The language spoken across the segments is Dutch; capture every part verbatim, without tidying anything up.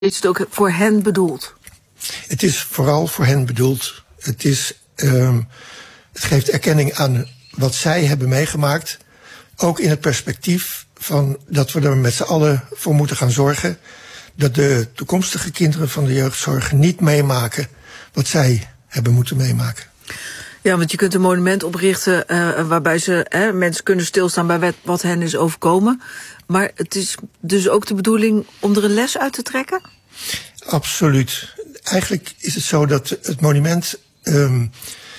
Is het ook voor hen bedoeld? Het is vooral voor hen bedoeld. Het, is, um, het geeft erkenning aan wat zij hebben meegemaakt. Ook in het perspectief van dat we er met z'n allen voor moeten gaan zorgen dat de toekomstige kinderen van de jeugdzorg niet meemaken wat zij hebben moeten meemaken. Ja, want je kunt een monument oprichten uh, waarbij ze uh, mensen kunnen stilstaan bij wat hen is overkomen. Maar het is dus ook de bedoeling om er een les uit te trekken? Absoluut. Eigenlijk is het zo dat het monument um,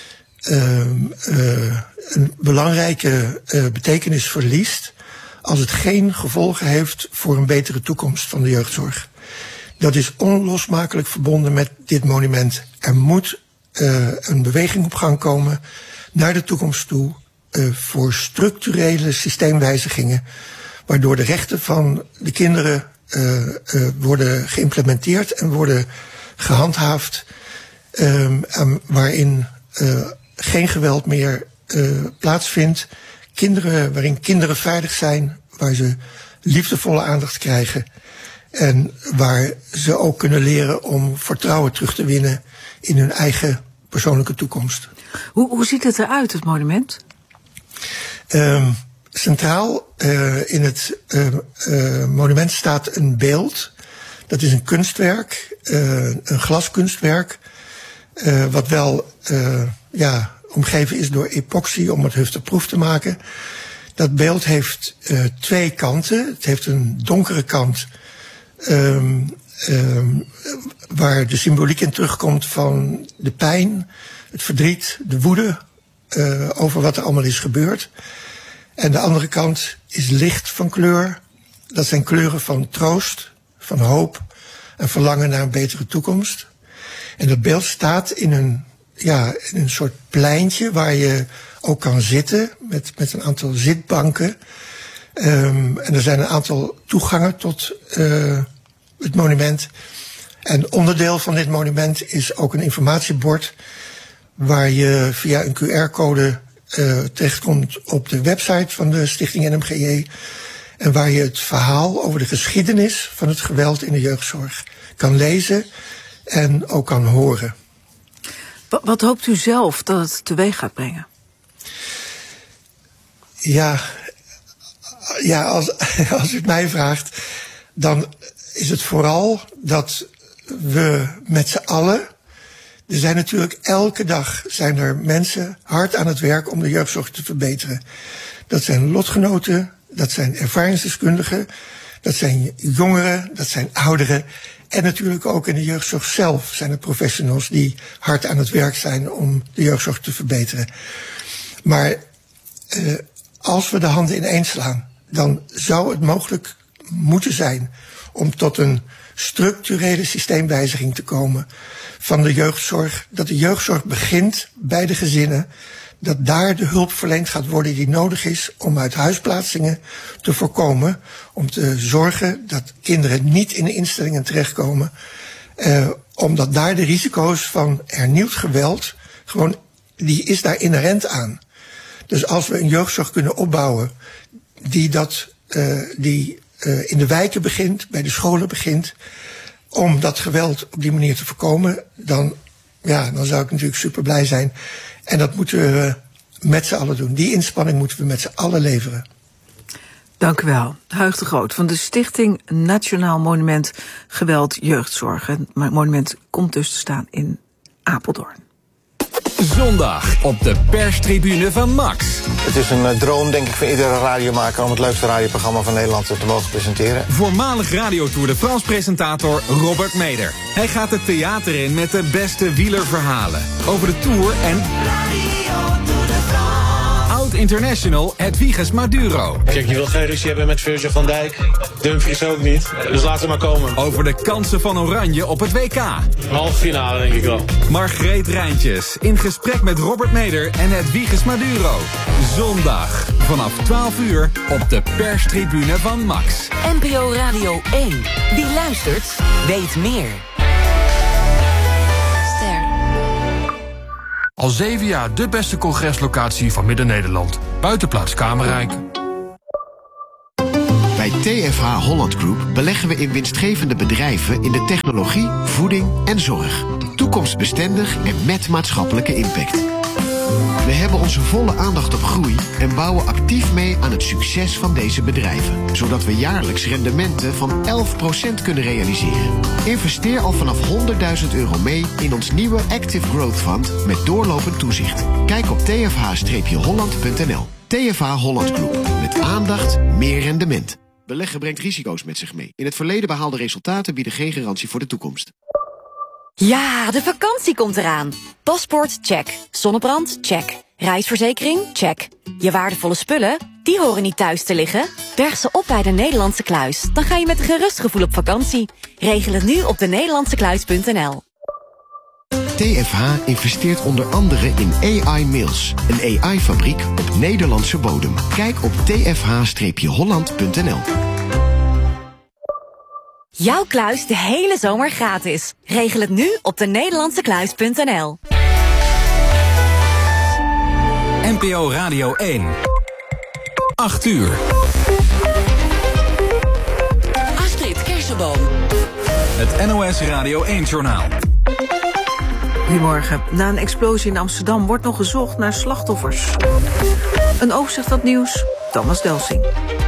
um, uh, een belangrijke uh, betekenis verliest als het geen gevolgen heeft voor een betere toekomst van de jeugdzorg. Dat is onlosmakelijk verbonden met dit monument. Er moet uh, een beweging op gang komen naar de toekomst toe uh, voor structurele systeemwijzigingen, waardoor de rechten van de kinderen uh, uh, worden geïmplementeerd en worden gehandhaafd, um, um, waarin uh, geen geweld meer uh, plaatsvindt. Kinderen, waarin kinderen veilig zijn, waar ze liefdevolle aandacht krijgen en waar ze ook kunnen leren om vertrouwen terug te winnen in hun eigen persoonlijke toekomst. Hoe, hoe ziet het eruit, het monument? Um, centraal uh, in het uh, uh, monument staat een beeld. Dat is een kunstwerk, uh, een glaskunstwerk, uh, wat wel uh, ja, omgeven is door epoxy om het hufteproef te maken. Dat beeld heeft uh, twee kanten. Het heeft een donkere kant um, um, waar de symboliek in terugkomt van de pijn, het verdriet, de woede uh, over wat er allemaal is gebeurd. En de andere kant is licht van kleur. Dat zijn kleuren van troost, van hoop en verlangen naar een betere toekomst. En dat beeld staat in een, ja, in een soort pleintje waar je ook kan zitten met, met een aantal zitbanken. Um, en er zijn een aantal toegangen tot uh, het monument. En onderdeel van dit monument is ook een informatiebord waar je via een Q R-code uh, terechtkomt op de website van de Stichting N M G J. En waar je het verhaal over de geschiedenis van het geweld in de jeugdzorg kan lezen en ook kan horen. Wat, wat hoopt u zelf dat het teweeg gaat brengen? Ja, ja als, als u het mij vraagt, dan is het vooral dat we met z'n allen, er zijn natuurlijk elke dag zijn er mensen hard aan het werk om de jeugdzorg te verbeteren. Dat zijn lotgenoten, dat zijn ervaringsdeskundigen, dat zijn jongeren, dat zijn ouderen. En natuurlijk ook in de jeugdzorg zelf zijn er professionals die hard aan het werk zijn om de jeugdzorg te verbeteren. Maar uh, als we de handen ineen slaan, dan zou het mogelijk moeten zijn om tot een structurele systeemwijziging te komen van de jeugdzorg. Dat de jeugdzorg begint bij de gezinnen, dat daar de hulp verleend gaat worden die nodig is om uithuisplaatsingen te voorkomen, om te zorgen dat kinderen niet in de instellingen terechtkomen, uh, omdat daar de risico's van hernieuwd geweld, gewoon, die is daar inherent aan. Dus als we een jeugdzorg kunnen opbouwen die, dat, uh, die uh, in de wijken begint, bij de scholen begint, om dat geweld op die manier te voorkomen, dan, ja, dan zou ik natuurlijk super blij zijn. En dat moeten we met z'n allen doen. Die inspanning moeten we met z'n allen leveren. Dank u wel. Huig de Groot van de Stichting Nationaal Monument Geweld Jeugdzorg. Het monument komt dus te staan in Apeldoorn. Zondag op de perstribune van Max. Het is een uh, droom, denk ik, voor iedere radiomaker om het leukste radioprogramma van Nederland te mogen presenteren. Voormalig radiotour de France presentator Robert Meder. Hij gaat het theater in met de beste wielerverhalen over de Tour en oud-international Hedwiges Maduro. Kijk, je wil geen ruzie hebben met Virgil van Dijk. Dumfries ook niet. Dus laat ze maar komen. Over de kansen van Oranje op het W K. Halve finale, denk ik wel. Margreet Rijntjes in gesprek met Robert Meder en Hedwiges Maduro. Zondag vanaf twaalf uur op de perstribune van Max. N P O Radio één. Wie luistert, weet meer. Al zeven jaar de beste congreslocatie van Midden-Nederland. Buitenplaats Kamerrijk. Bij T F H Holland Group beleggen we in winstgevende bedrijven in de technologie, voeding en zorg. Toekomstbestendig en met maatschappelijke impact. We hebben onze volle aandacht op groei en bouwen actief mee aan het succes van deze bedrijven, zodat we jaarlijks rendementen van elf procent kunnen realiseren. Investeer al vanaf honderdduizend euro mee in ons nieuwe Active Growth Fund met doorlopend toezicht. Kijk op t f h holland punt n l. T F H Holland Group. Met aandacht, meer rendement. Beleggen brengt risico's met zich mee. In het verleden behaalde resultaten bieden geen garantie voor de toekomst. Ja, de vakantie komt eraan. Paspoort, check. Zonnebrand, check. Reisverzekering, check. Je waardevolle spullen, die horen niet thuis te liggen. Berg ze op bij de Nederlandse Kluis. Dan ga je met een gerust gevoel op vakantie. Regel het nu op de nederlandse kluis punt n l. T F H investeert onder andere in A I Mills, een A I-fabriek op Nederlandse bodem. Kijk op t f h holland punt n l. Jouw kluis de hele zomer gratis. Regel het nu op de nederlandse kluis punt n l. N P O Radio één. acht uur. Astrid Kersenboom. Het N O S Radio één-journaal. Goedemorgen. Na een explosie in Amsterdam wordt nog gezocht naar slachtoffers. Een overzicht van het nieuws, Thomas Delsing.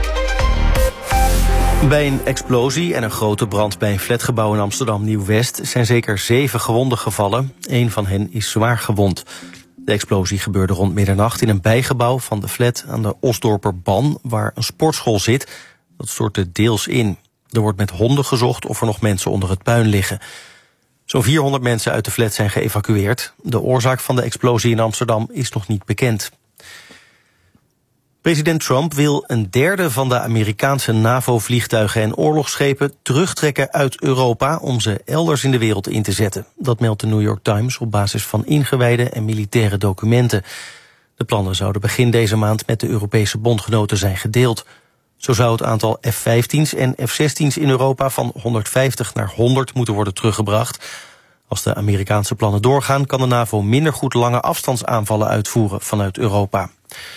Bij een explosie en een grote brand bij een flatgebouw in Amsterdam-Nieuw-West zijn zeker zeven gewonden gevallen. Eén van hen is zwaar gewond. De explosie gebeurde rond middernacht in een bijgebouw van de flat aan de Osdorperban, waar een sportschool zit. Dat stortte deels in. Er wordt met honden gezocht of er nog mensen onder het puin liggen. Zo'n vierhonderd mensen uit de flat zijn geëvacueerd. De oorzaak van de explosie in Amsterdam is nog niet bekend. President Trump wil een derde van de Amerikaanse NAVO-vliegtuigen en oorlogsschepen terugtrekken uit Europa om ze elders in de wereld in te zetten. Dat meldt de New York Times op basis van ingewijde en militaire documenten. De plannen zouden begin deze maand met de Europese bondgenoten zijn gedeeld. Zo zou het aantal F vijftien's en F zestien's in Europa van honderdvijftig naar honderd moeten worden teruggebracht. Als de Amerikaanse plannen doorgaan, kan de NAVO minder goed lange afstandsaanvallen uitvoeren vanuit Europa.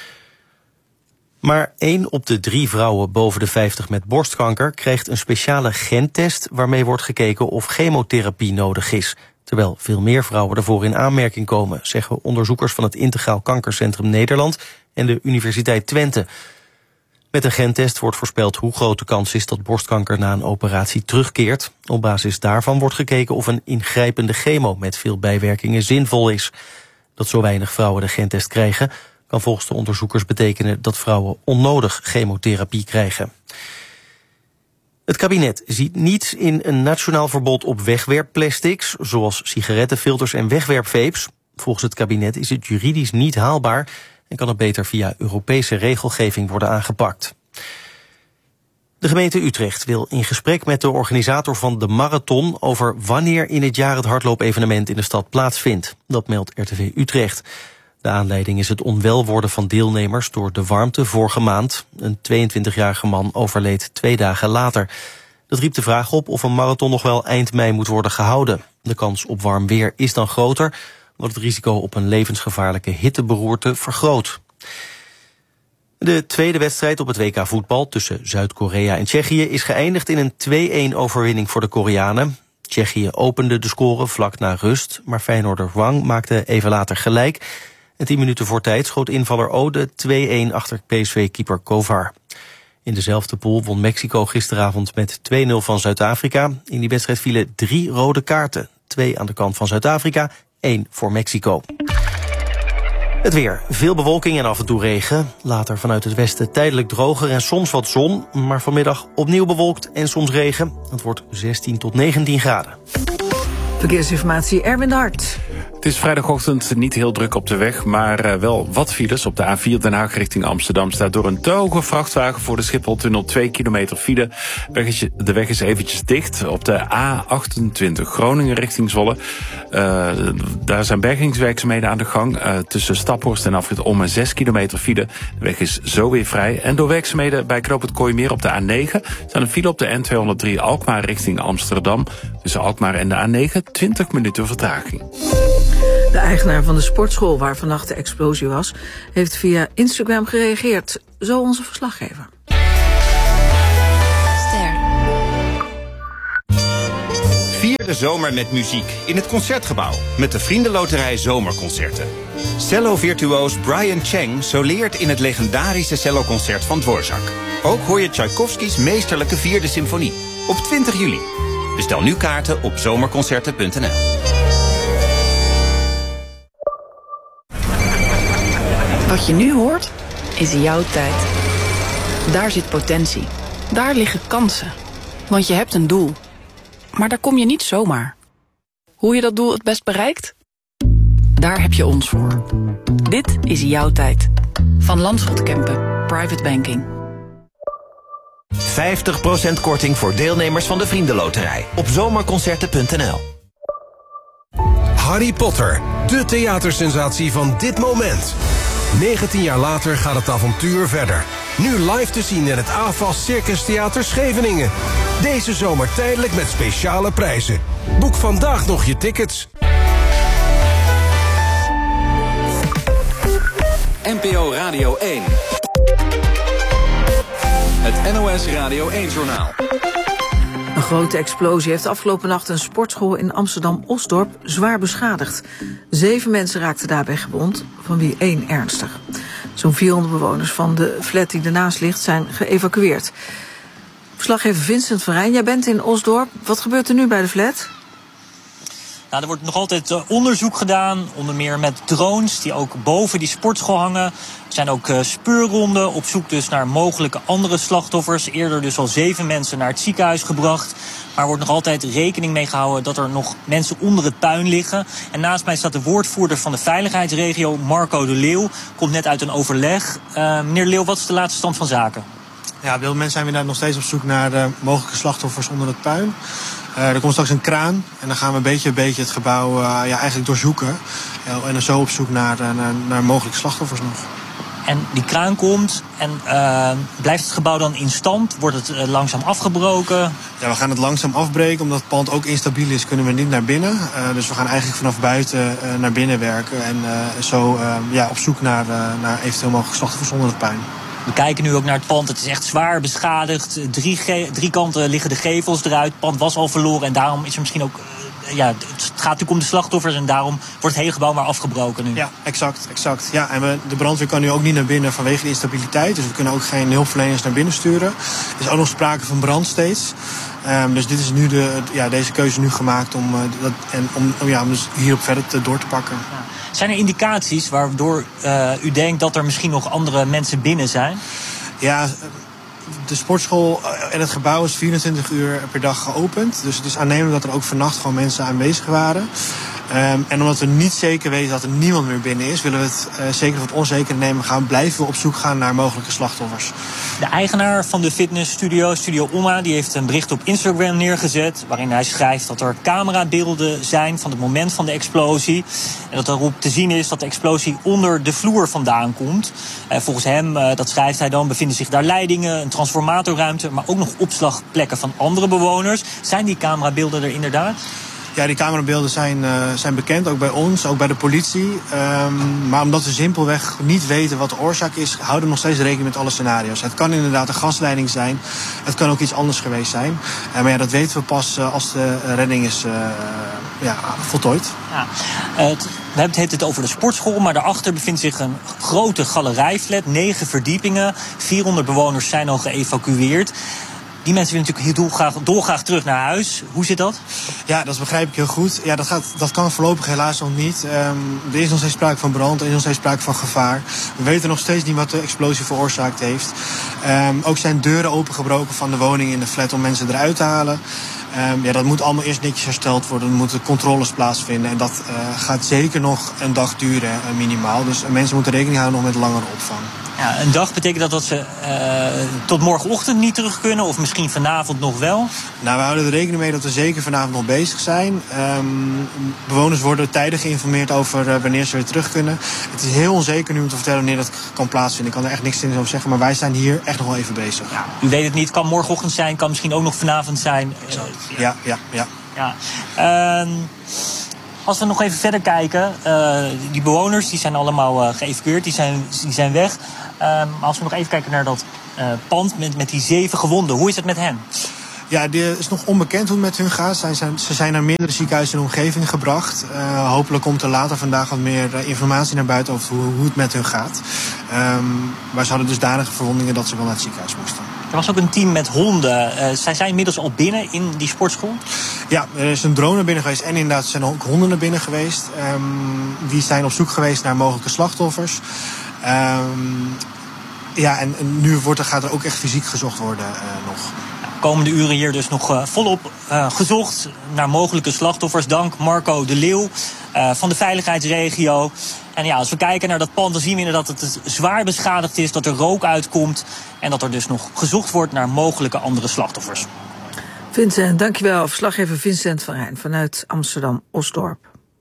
Maar één op de drie vrouwen boven de vijftig met borstkanker krijgt een speciale gentest waarmee wordt gekeken of chemotherapie nodig is. Terwijl veel meer vrouwen ervoor in aanmerking komen, zeggen onderzoekers van het Integraal Kankercentrum Nederland en de Universiteit Twente. Met een gentest wordt voorspeld hoe groot de kans is dat borstkanker na een operatie terugkeert. Op basis daarvan wordt gekeken of een ingrijpende chemo met veel bijwerkingen zinvol is. Dat zo weinig vrouwen de gentest krijgen kan volgens de onderzoekers betekenen dat vrouwen onnodig chemotherapie krijgen. Het kabinet ziet niets in een nationaal verbod op wegwerpplastics, zoals sigarettenfilters en wegwerpvapes. Volgens het kabinet is het juridisch niet haalbaar en kan het beter via Europese regelgeving worden aangepakt. De gemeente Utrecht wil in gesprek met de organisator van de marathon over wanneer in het jaar het hardloopevenement in de stad plaatsvindt. Dat meldt R T V Utrecht. De aanleiding is het onwel worden van deelnemers door de warmte vorige maand. Een tweeëntwintigjarige man overleed twee dagen later. Dat riep de vraag op of een marathon nog wel eind mei moet worden gehouden. De kans op warm weer is dan groter, wat het risico op een levensgevaarlijke hitteberoerte vergroot. De tweede wedstrijd op het W K voetbal tussen Zuid-Korea en Tsjechië is geëindigd in een twee-een overwinning voor de Koreanen. Tsjechië opende de score vlak na rust, maar Feyenoorder Wang maakte even later gelijk. En tien minuten voor tijd schoot invaller Ode twee-een achter P S V-keeper Kovar. In dezelfde pool won Mexico gisteravond met twee nul van Zuid-Afrika. In die wedstrijd vielen drie rode kaarten. Twee aan de kant van Zuid-Afrika, één voor Mexico. Het weer. Veel bewolking en af en toe regen. Later vanuit het westen tijdelijk droger en soms wat zon. Maar vanmiddag opnieuw bewolkt en soms regen. Het wordt zestien tot negentien graden. Verkeersinformatie, Erwin de Hart. Het is vrijdagochtend niet heel druk op de weg, maar uh, wel wat files. Op de A vier Den Haag richting Amsterdam staat door een te hoge vrachtwagen voor de Schipholtunnel twee kilometer file. De weg is eventjes dicht. Op de A achtentwintig Groningen richting Zwolle. Uh, daar zijn bergingswerkzaamheden aan de gang. Uh, tussen Staphorst en Afrit Om en zes kilometer file. De weg is zo weer vrij. En door werkzaamheden bij Knoop het Kooimeer op de A negen staan een file op de N tweehonderddrie Alkmaar richting Amsterdam. Tussen Alkmaar en de A negen twintig minuten vertraging. De eigenaar van de sportschool waar vannacht de explosie was, heeft via Instagram gereageerd. Zo onze verslaggever. Vier de zomer met muziek in het Concertgebouw met de Vriendenloterij Zomerconcerten. Cello-virtuoos Brian Cheng soleert in het legendarische celloconcert van Dvorak. Ook hoor je Tchaikovskys meesterlijke vierde symfonie op twintig juli. Bestel nu kaarten op zomerconcerten punt n l. Wat je nu hoort, is jouw tijd. Daar zit potentie. Daar liggen kansen. Want je hebt een doel. Maar daar kom je niet zomaar. Hoe je dat doel het best bereikt? Daar heb je ons voor. Dit is jouw tijd. Van Landschot Kempen, Private Banking. vijftig procent korting voor deelnemers van de Vriendenloterij op zomerconcerten punt n l. Harry Potter, de theatersensatie van dit moment. negentien jaar later gaat het avontuur verder. Nu live te zien in het A F A S Circus Theater Scheveningen. Deze zomer tijdelijk met speciale prijzen. Boek vandaag nog je tickets. N P O Radio één. Het N O S Radio één-journaal. Een grote explosie heeft afgelopen nacht een sportschool in Amsterdam-Osdorp zwaar beschadigd. Zeven mensen raakten daarbij gewond, van wie één ernstig. Zo'n vierhonderd bewoners van de flat die ernaast ligt zijn geëvacueerd. Verslaggever Vincent van Rijn, jij bent in Osdorp. Wat gebeurt er nu bij de flat? Nou, er wordt nog altijd uh, onderzoek gedaan, onder meer met drones die ook boven die sportschool hangen. Er zijn ook uh, speurronden op zoek dus naar mogelijke andere slachtoffers. Eerder dus al zeven mensen naar het ziekenhuis gebracht. Maar er wordt nog altijd rekening mee gehouden dat er nog mensen onder het puin liggen. En naast mij staat de woordvoerder van de veiligheidsregio, Marco de Leeuw. Komt net uit een overleg. Uh, meneer de Leeuw, wat is de laatste stand van zaken? Ja, op dit moment zijn we daar nog steeds op zoek naar uh, mogelijke slachtoffers onder het puin. Uh, er komt straks een kraan en dan gaan we een beetje een beetje het gebouw uh, ja, eigenlijk doorzoeken. Uh, en dan zo op zoek naar, uh, naar, naar mogelijke slachtoffers nog. En die kraan komt en uh, blijft het gebouw dan in stand? Wordt het uh, langzaam afgebroken? Ja, we gaan het langzaam afbreken. Omdat het pand ook instabiel is, kunnen we niet naar binnen. Uh, dus we gaan eigenlijk vanaf buiten uh, naar binnen werken. En uh, zo uh, ja, op zoek naar, uh, naar eventueel mogelijke slachtoffers onder het puin. We kijken nu ook naar het pand. Het is echt zwaar beschadigd. Drie, ge- drie kanten liggen de gevels eruit. Het pand was al verloren en daarom is er misschien ook... Ja, het gaat natuurlijk om de slachtoffers en daarom wordt het hele gebouw maar afgebroken nu. Ja, exact. exact. Ja, en we, de brandweer kan nu ook niet naar binnen vanwege de instabiliteit. Dus we kunnen ook geen hulpverleners naar binnen sturen. Er is ook nog sprake van brand steeds. Um, dus dit is nu de, ja, deze keuze nu gemaakt om, uh, dat, en om, om, ja, om dus hierop verder te, door te pakken. Ja. Zijn er indicaties waardoor uh, u denkt dat er misschien nog andere mensen binnen zijn? Ja, de sportschool en het gebouw is vierentwintig uur per dag geopend. Dus het is aannemelijk dat er ook vannacht gewoon mensen aanwezig waren. Um, en omdat we niet zeker weten dat er niemand meer binnen is, willen we het uh, zeker wat onzeker nemen gaan, blijven we op zoek gaan naar mogelijke slachtoffers. De eigenaar van de fitnessstudio, Studio Omma, die heeft een bericht op Instagram neergezet waarin hij schrijft dat er camerabeelden zijn van het moment van de explosie. En dat erop te zien is dat de explosie onder de vloer vandaan komt. Uh, volgens hem, uh, dat schrijft hij dan, bevinden zich daar leidingen, een transformatorruimte, maar ook nog opslagplekken van andere bewoners. Zijn die camerabeelden er inderdaad? Ja, die camerabeelden zijn, uh, zijn bekend, ook bij ons, ook bij de politie. Um, maar omdat we simpelweg niet weten wat de oorzaak is, houden we nog steeds rekening met alle scenario's. Het kan inderdaad een gasleiding zijn, het kan ook iets anders geweest zijn. Uh, maar ja, dat weten we pas uh, als de redding is uh, ja, voltooid. Ja, uh, het, we hebben het over de sportschool, maar daarachter bevindt zich een grote galerijflat, negen verdiepingen. vierhonderd bewoners zijn al geëvacueerd. Die mensen willen natuurlijk heel dolgraag, dolgraag terug naar huis. Hoe zit dat? Ja, dat begrijp ik heel goed. Ja, dat, gaat, dat kan voorlopig helaas nog niet. Um, er is nog steeds sprake van brand, er is nog steeds sprake van gevaar. We weten nog steeds niet wat de explosie veroorzaakt heeft. Um, ook zijn deuren opengebroken van de woning in de flat om mensen eruit te halen. Um, ja, dat moet allemaal eerst netjes hersteld worden. Er moeten controles plaatsvinden. En dat uh, gaat zeker nog een dag duren, uh, minimaal. Dus uh, mensen moeten rekening houden nog met langere opvang. Ja, een dag betekent dat dat ze uh, tot morgenochtend niet terug kunnen? Of misschien vanavond nog wel? Nou, we houden er rekening mee dat we zeker vanavond nog bezig zijn. Um, bewoners worden tijdig geïnformeerd over uh, wanneer ze weer terug kunnen. Het is heel onzeker nu om te vertellen wanneer dat kan plaatsvinden. Ik kan er echt niks in over zeggen, maar wij zijn hier echt nog wel even bezig. Ja, u weet het niet, kan morgenochtend zijn, kan misschien ook nog vanavond zijn. Uh, ja, ja, ja. ja. Uh, Als we nog even verder kijken, uh, die bewoners die zijn allemaal uh, geëvacueerd, die zijn, die zijn weg. Uh, als we nog even kijken naar dat uh, pand met, met die zeven gewonden, hoe is het met hen? Ja, het is nog onbekend hoe het met hun gaat. Ze zijn, ze zijn naar meerdere ziekenhuizen in de omgeving gebracht. Uh, hopelijk komt er later vandaag wat meer uh, informatie naar buiten over hoe, hoe het met hun gaat. Um, maar ze hadden dusdanige verwondingen dat ze wel naar het ziekenhuis moesten. Er was ook een team met honden. Uh, zij zijn inmiddels al binnen in die sportschool? Ja, er is een drone naar binnen geweest en inderdaad zijn ook honden naar binnen geweest. Um, die zijn op zoek geweest naar mogelijke slachtoffers. Um, ja, en, en nu wordt er, gaat er ook echt fysiek gezocht worden uh, nog. Komende uren hier dus nog uh, volop uh, gezocht naar mogelijke slachtoffers. Dank Marco de Leeuw uh, van de veiligheidsregio. En ja, als we kijken naar dat pand, dan zien we inderdaad dat het zwaar beschadigd is, dat er rook uitkomt en dat er dus nog gezocht wordt naar mogelijke andere slachtoffers. Vincent, dankjewel. Verslaggever Vincent van Rijn vanuit Amsterdam-Osdorp.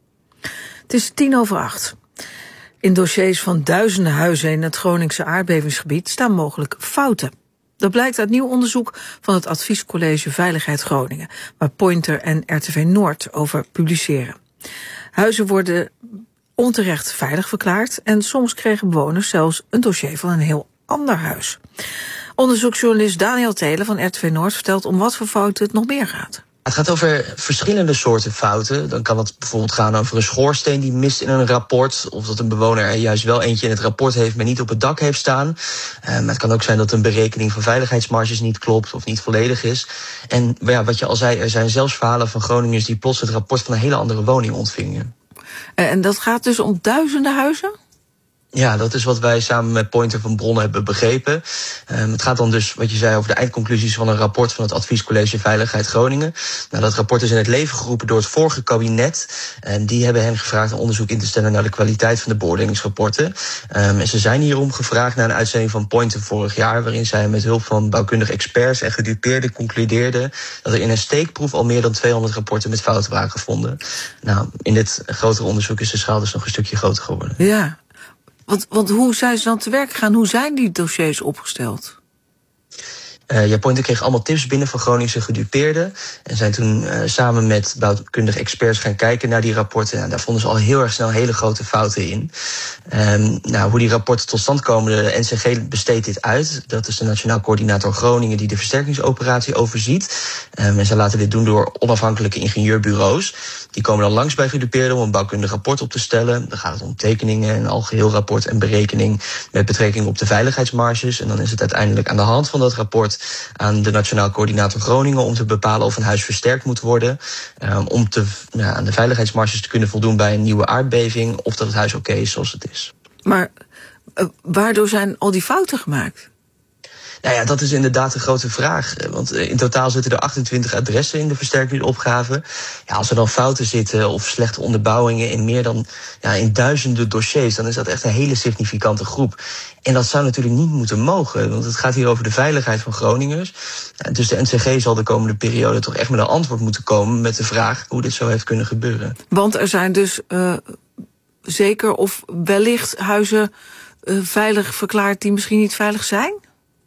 Het is tien over acht. In dossiers van duizenden huizen in het Groningse aardbevingsgebied staan mogelijk fouten. Dat blijkt uit nieuw onderzoek van het Adviescollege Veiligheid Groningen, waar Pointer en R T V Noord over publiceren. Huizen worden onterecht veilig verklaard en soms kregen bewoners zelfs een dossier van een heel ander huis. Onderzoeksjournalist Daniel Telen van R T V Noord vertelt om wat voor fouten het nog meer gaat. Het gaat over verschillende soorten fouten. Dan kan het bijvoorbeeld gaan over een schoorsteen die mist in een rapport, of dat een bewoner er juist wel eentje in het rapport heeft, maar niet op het dak heeft staan. Uh, maar het kan ook zijn dat een berekening van veiligheidsmarges niet klopt of niet volledig is. En ja, wat je al zei, er zijn zelfs verhalen van Groningers die plots het rapport van een hele andere woning ontvingen. En dat gaat dus om duizenden huizen? Ja, dat is wat wij samen met Pointer van Bronnen hebben begrepen. Um, het gaat dan dus, wat je zei, over de eindconclusies van een rapport van het Adviescollege Veiligheid Groningen. Nou, dat rapport is in het leven geroepen door het vorige kabinet. En die hebben hen gevraagd een onderzoek in te stellen naar de kwaliteit van de beoordelingsrapporten. Um, en ze zijn hierom gevraagd naar een uitzending van Pointer vorig jaar, waarin zij met hulp van bouwkundige experts en gedupeerden concludeerden dat er in een steekproef al meer dan tweehonderd rapporten met fouten waren gevonden. Nou, in dit grotere onderzoek is de schaal dus nog een stukje groter geworden. Ja. Want, want hoe zijn ze dan te werk gegaan? Hoe zijn die dossiers opgesteld? Uh, ja, Pointer kreeg allemaal tips binnen van Groningse gedupeerden. En zijn toen uh, samen met bouwkundige experts gaan kijken naar die rapporten. Nou, daar vonden ze al heel erg snel hele grote fouten in. Um, nou, hoe die rapporten tot stand komen, de N C G besteedt dit uit. Dat is de Nationaal Coördinator Groningen die de versterkingsoperatie overziet. Um, en zij laten dit doen door onafhankelijke ingenieurbureaus. Die komen dan langs bij gedupeerden om een bouwkundig rapport op te stellen. Dan gaat het om tekeningen, een algeheel rapport en berekening met betrekking op de veiligheidsmarges. En dan is het uiteindelijk aan de hand van dat rapport aan de Nationaal Coördinator Groningen om te bepalen of een huis versterkt moet worden. Um, om te, ja, aan de veiligheidsmarges te kunnen voldoen bij een nieuwe aardbeving, of dat het huis oké is zoals het is. Maar uh, waardoor zijn al die fouten gemaakt? Nou ja, dat is inderdaad een grote vraag. Want in totaal zitten er achtentwintig adressen in de versterkingsopgave. Ja, als er dan fouten zitten of slechte onderbouwingen in meer dan ja, in duizenden dossiers, dan is dat echt een hele significante groep. En dat zou natuurlijk niet moeten mogen, want het gaat hier over de veiligheid van Groningers. Dus de N C G zal de komende periode toch echt met een antwoord moeten komen met de vraag hoe dit zo heeft kunnen gebeuren. Want er zijn dus uh, zeker of wellicht huizen uh, veilig verklaard die misschien niet veilig zijn?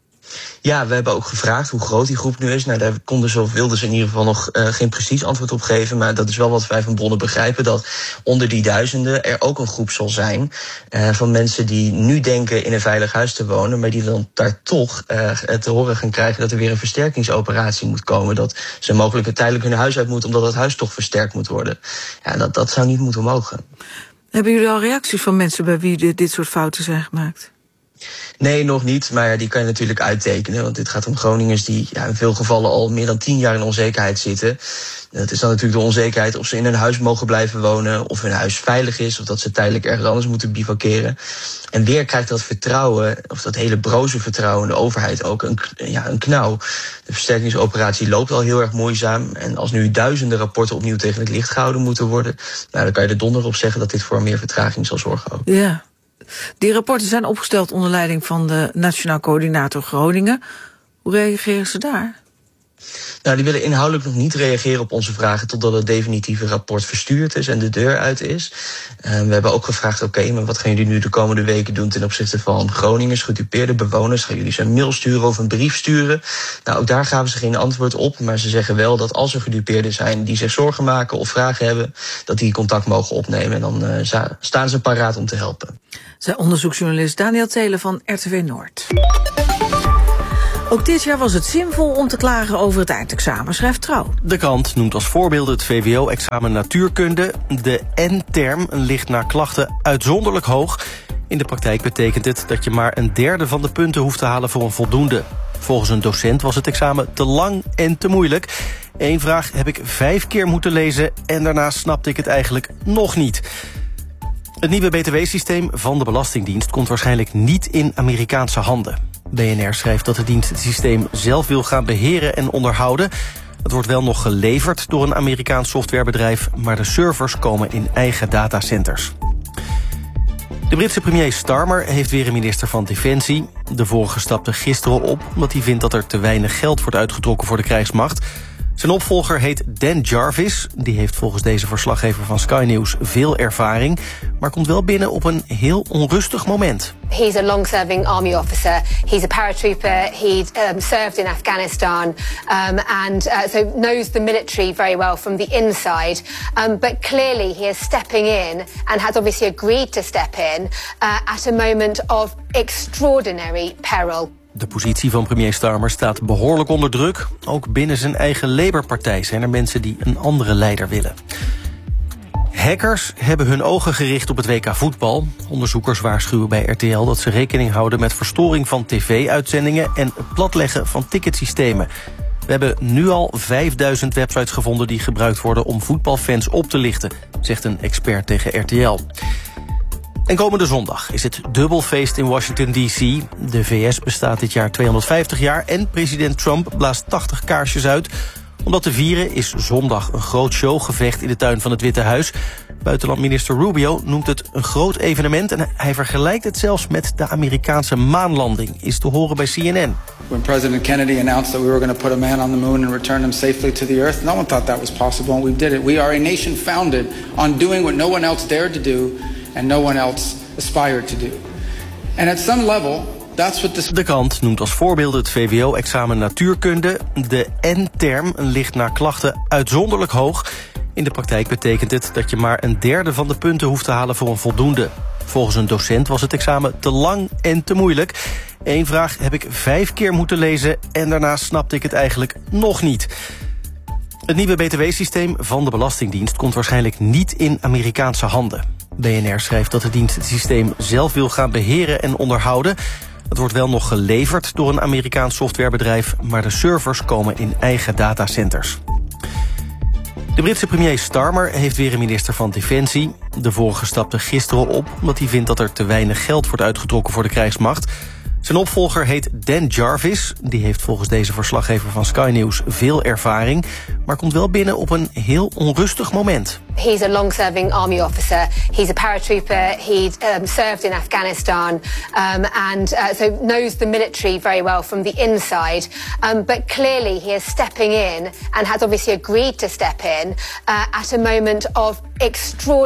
Ja, we hebben ook gevraagd hoe groot die groep nu is. Nou, daar konden ze, of wilden ze in ieder geval nog uh, geen precies antwoord op geven. Maar dat is wel wat wij van bronnen begrijpen, dat onder die duizenden er ook een groep zal zijn uh, van mensen die nu denken in een veilig huis te wonen, maar die dan daar toch uh, te horen gaan krijgen dat er weer een versterkingsoperatie moet komen. Dat ze mogelijk tijdelijk hun huis uit moeten, omdat het huis toch versterkt moet worden. Ja, dat, dat zou niet moeten mogen. Hebben jullie al reacties van mensen bij wie dit, dit soort fouten zijn gemaakt? Nee, nog niet, maar ja, die kan je natuurlijk uittekenen. Want dit gaat om Groningers die ja, in veel gevallen al meer dan tien jaar in onzekerheid zitten. Dat is dan natuurlijk de onzekerheid of ze in hun huis mogen blijven wonen, of hun huis veilig is, of dat ze tijdelijk ergens anders moeten bivakeren. En weer krijgt dat vertrouwen, of dat hele broze vertrouwen in de overheid ook een, ja, een knauw. De versterkingsoperatie loopt al heel erg moeizaam. En als nu duizenden rapporten opnieuw tegen het licht gehouden moeten worden, nou, dan kan je er donder op zeggen dat dit voor meer vertraging zal zorgen ook. Ja. Die rapporten zijn opgesteld onder leiding van de Nationaal Coördinator Groningen. Hoe reageren ze daar? Nou, die willen inhoudelijk nog niet reageren op onze vragen totdat het definitieve rapport verstuurd is en de deur uit is. Uh, we hebben ook gevraagd, oké, okay, maar wat gaan jullie nu de komende weken doen ten opzichte van Groningers, gedupeerde bewoners? Gaan jullie ze een mail sturen of een brief sturen? Nou, ook daar gaven ze geen antwoord op, maar ze zeggen wel dat als er gedupeerden zijn die zich zorgen maken of vragen hebben, dat die contact mogen opnemen en dan uh, staan ze paraat om te helpen. Zij onderzoeksjournalist Daniel Telen van R T V Noord. Ook dit jaar was het zinvol om te klagen over het eindexamen, schrijft Trouw. De krant noemt als voorbeeld het V W O-examen natuurkunde. De N-term ligt naar klachten uitzonderlijk hoog. In de praktijk betekent het dat je maar een derde van de punten hoeft te halen voor een voldoende. Volgens een docent was het examen te lang en te moeilijk. Eén vraag heb ik vijf keer moeten lezen en daarna snapte ik het eigenlijk nog niet. Het nieuwe B T W-systeem van de Belastingdienst komt waarschijnlijk niet in Amerikaanse handen. B N R schrijft dat de dienst het systeem zelf wil gaan beheren en onderhouden. Het wordt wel nog geleverd door een Amerikaans softwarebedrijf, maar de servers komen in eigen datacenters. De Britse premier Starmer heeft weer een minister van Defensie. De vorige stapte gisteren op omdat hij vindt dat er te weinig geld wordt uitgetrokken voor de krijgsmacht. Zijn opvolger heet Dan Jarvis. Die heeft volgens deze verslaggever van Sky News veel ervaring, maar komt wel binnen op een heel onrustig moment. He's a long-serving army officer. He's a paratrooper. He um, served in Afghanistan um, and uh, so knows the military very well from the inside. Um, but clearly he is stepping in and has obviously agreed to step in uh, at a moment of extraordinary peril. De positie van premier Starmer staat behoorlijk onder druk. Ook binnen zijn eigen Labour-partij zijn er mensen die een andere leider willen. Hackers hebben hun ogen gericht op het W K voetbal. Onderzoekers waarschuwen bij R T L dat ze rekening houden met verstoring van tv-uitzendingen en het platleggen van ticketsystemen. We hebben nu al vijfduizend websites gevonden die gebruikt worden om voetbalfans op te lichten, zegt een expert tegen R T L. En komende zondag is het dubbelfeest in Washington D C. De V S bestaat dit jaar tweehonderdvijftig jaar en president Trump blaast tachtig kaarsjes uit. Om dat te vieren is zondag een groot showgevecht in de tuin van het Witte Huis. Buitenlandminister Rubio noemt het een groot evenement en hij vergelijkt het zelfs met de Amerikaanse maanlanding, is te horen bij C N N. When President Kennedy announced that we were going to put a man on the moon and return him safely to the earth, no one thought that was possible and we did it. We are a nation founded on doing what no one else dared to do and no one else aspired to do. And at some level, that's what this... De krant noemt als voorbeeld het V W O-examen natuurkunde. De N-term ligt naar klachten uitzonderlijk hoog. In de praktijk betekent het dat je maar een derde van de punten hoeft te halen voor een voldoende. Volgens een docent was het examen te lang en te moeilijk. Eén vraag heb ik vijf keer moeten lezen en daarna snapte ik het eigenlijk nog niet. Het nieuwe B T W-systeem van de Belastingdienst komt waarschijnlijk niet in Amerikaanse handen. B N R schrijft dat de dienst het systeem zelf wil gaan beheren en onderhouden. Het wordt wel nog geleverd door een Amerikaans softwarebedrijf, maar de servers komen in eigen datacenters. De Britse premier Starmer heeft weer een minister van Defensie. De vorige stapte gisteren op omdat hij vindt dat er te weinig geld wordt uitgetrokken voor de krijgsmacht. Zijn opvolger heet Dan Jarvis. Die heeft volgens deze verslaggever van Sky News veel ervaring, maar komt wel binnen op een heel onrustig moment. He's a long-serving army officer. He's a paratrooper. He um, served in Afghanistan um, and uh, so knows the military very well from the inside. Um, but clearly he is stepping in and has obviously agreed to step in uh, at a moment of extraordinary